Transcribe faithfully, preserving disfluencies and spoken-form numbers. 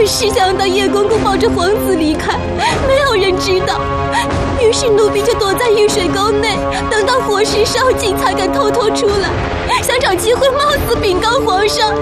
是想当叶公公抱着皇子离开，没有人知道。于是奴婢就躲在御水沟内，等到火势烧尽，才敢偷偷出来，想找机会冒死禀告皇上。